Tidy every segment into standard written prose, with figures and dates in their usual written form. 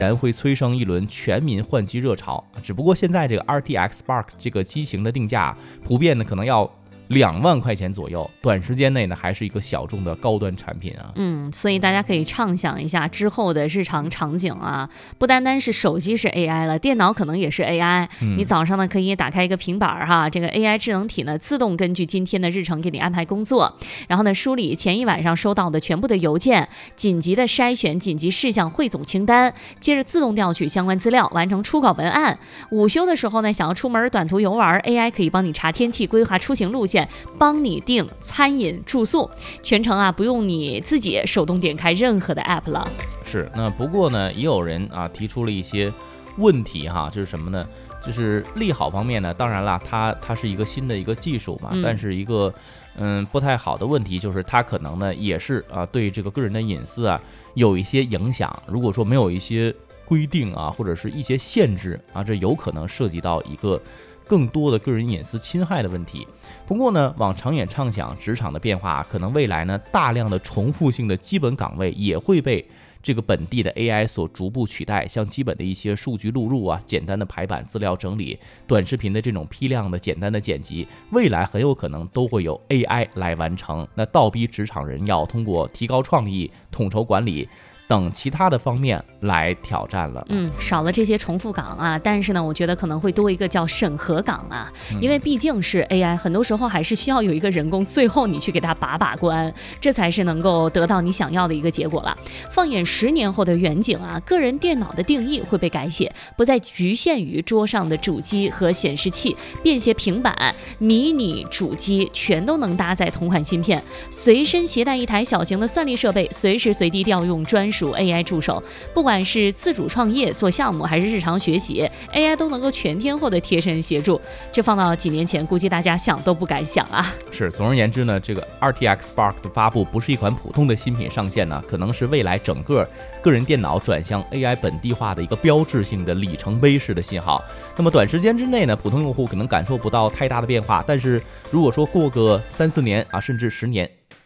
然会催生一轮全民换机热潮。只不过现在这个 RTX Spark 这个机型的定价普遍呢可能要2万块钱左右，短时间内呢还是一个小众的高端产品啊。 所以大家可以畅想一下之后的日常场景啊，不单单是手机是 AI 了，电脑可能也是 AI。你早上呢可以打开一个平板哈，这个 AI 智能体呢自动根据今天的日程给你安排工作，然后呢梳理前一晚上收到的全部的邮件，紧急的筛选紧急事项汇总清单，接着自动调取相关资料，完成初稿文案。午休的时候呢，想要出门短途游玩， AI 可以帮你查天气，规划出行路线，帮你订餐饮住宿，全程啊不用你自己手动点开任何的 app 了。 是，那不过呢也有人啊提出了一些问题哈，就是什么呢？就是利好方面呢，当然啦，它是一个新的一个技术嘛，但是一个不太好的问题就是它可能呢也是啊对这个个人的隐私啊有一些影响。如果说没有一些规定啊或者是一些限制啊，这有可能涉及到一个更多的个人隐私侵害的问题。不过呢，往长远畅想，职场的变化可能未来呢，大量的重复性的基本岗位也会被这个本地的 AI 所逐步取代，像基本的一些数据录入啊、简单的排版、资料整理、短视频的这种批量的简单的剪辑，未来很有可能都会由 AI 来完成。那倒逼职场人要通过提高创意、统筹管理等其他的方面来挑战了。 少了这些重复岗啊，但是呢，我觉得可能会多一个叫审核岗啊，因为毕竟是 AI， 很多时候还是需要有一个人工，最后你去给它把关，这才是能够得到你想要的一个结果了。放眼10年后的远景啊，个人电脑的定义会被改写，不再局限于桌上的主机和显示器，便携平板、迷你主机全都能搭载同款芯片，随身携带一台小型的算力设备，随时随地调用专属AI 助手，不管是自主创业做项目还是日常学习， AI 都能够全天候的贴身协助。这放到几年前估计大家想都不敢想啊。 是，总而言之呢，这个 RTX Spark 的发布不是一款普通的新品上线呢，可能是未来整个个人电脑转向 AI 本地化的一个标志性的里程碑式的信号。那么短时间之内呢，普通用户可能感受不到太大的变化，但是如果说过个3-4年啊，甚至10年，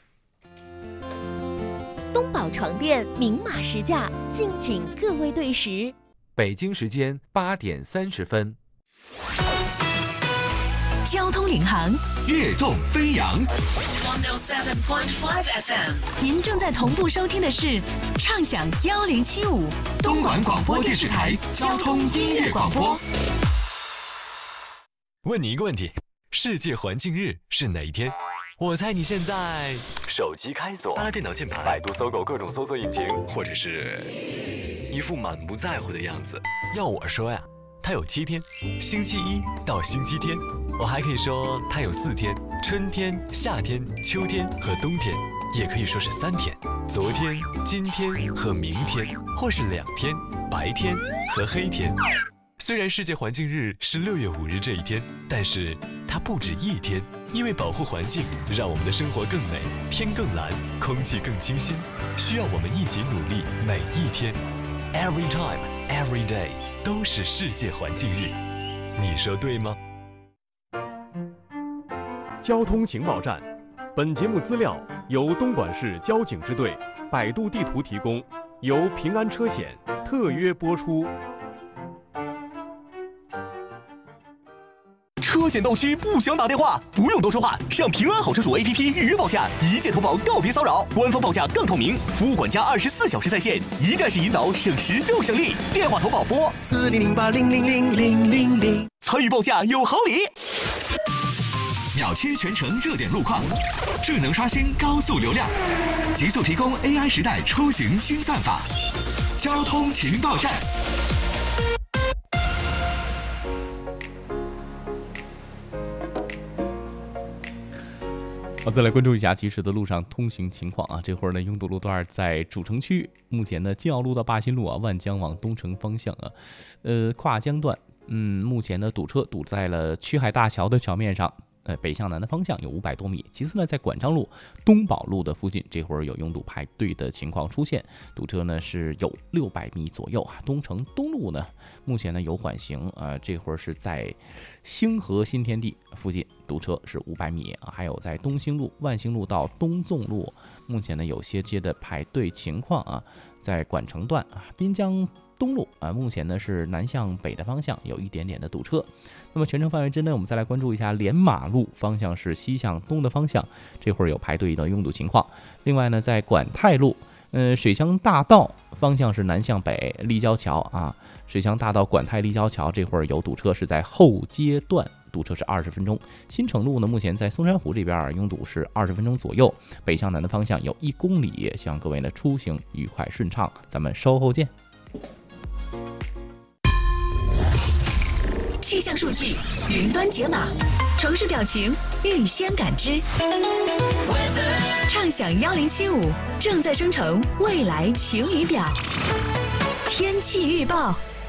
东宝床垫明码实价，敬请各位对时。 北京时间8点30分。 交通领航， 跃动飞扬。 107.5 FM， 您正在同步收听的是畅享1075 东莞广播电视台交通音乐广播。 问你一个问题，世界环境日是哪一天？我猜你现在手机开锁，拉电脑键盘，百度搜狗各种搜索引擎，或者是一副满不在乎的样子。要我说呀，它有7天，星期一到星期天。我还可以说它有4天，春天、夏天、秋天和冬天，也可以说是3天，昨天、今天和明天，或是2天，白天和黑天。虽然世界环境日是6月5日这一天，但是它不止1天，因为保护环境，让我们的生活更美，天更蓝，空气更清新，需要我们一起努力，每一天 ，every time, every day 都是世界环境日，你说对吗？ 交通情报站，本节目资料由东莞市交警支队、百度地图提供，由平安车险特约播出。 车险到期不想打电话，不用多说话，上平安好车主 APP 预约报价，一键投保，告别骚扰，官方报价更透明，服务管家24小时在线，一站式引导，省时又省力。电话投保拨4008000000，参与报价有好礼。 秒切全程热点路况，智能刷新高速流量，极速提供 AI 时代出行新算法。交通情报站。 再来关注一下即时的路上通行情况啊。这会儿呢，拥堵路段在主城区，目前呢，金澳路到坝心路啊，万江往东城方向啊，跨江段，目前呢堵车堵在了曲海大桥的桥面上。北向南的方向有500多米。其次呢，在管章路、东宝路的附近，这会儿有拥堵排队的情况出现，堵车呢是有600米左右啊。东城东路呢，目前呢有缓行，这会儿是在星河新天地附近， 堵车是500米啊。还有在东兴路、万兴路到东纵路，目前呢有些街的排队情况啊，在管城段啊、滨江东路啊，目前呢是南向北的方向有一点点的堵车。那么全程范围之内，我们再来关注一下连马路方向是西向东的方向，这会儿有排队的拥堵情况。另外呢，在管泰路，水乡大道方向是南向北，立交桥啊，水乡大道管泰立交桥这会儿有堵车，是在后街段。堵车是20分钟。新城路呢，目前在松山湖这边拥堵是20分钟左右，北向南的方向有1公里，希望各位呢出行愉快顺畅。咱们稍后见。 气象数据云端解码，城市表情预先感知。畅享1075正在生成未来晴雨表。天气预报。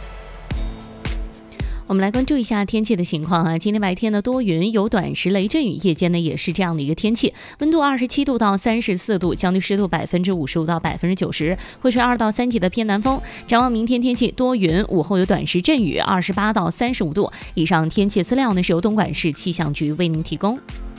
我们来关注一下天气的情况啊。今天白天呢多云，有短时雷阵雨，夜间呢也是这样的一个天气，温度27度到34度，相对湿度55%到90%，会吹2到3级的偏南风。展望明天天气多云，午后有短时阵雨，28到35度。以上天气资料呢是由东莞市气象局为您提供。